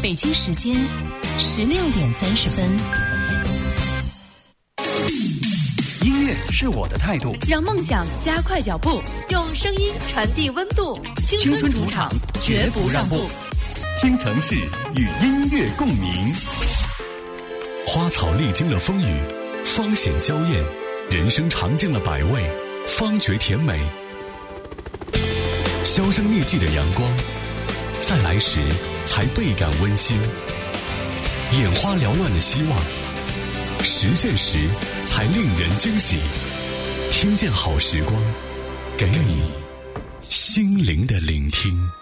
北京时间16:30。 音乐是我的态度， 让梦想加快脚步，用声音传递温度。青春主场，绝不让步。 听城市与音乐共鸣。 花草历经了风雨，方显娇艳；人生尝尽了百味，方觉甜美。销声匿迹的阳光，再来时才倍感温馨。眼花缭乱的希望，实现时才令人惊喜。听见好时光，给你心灵的聆听。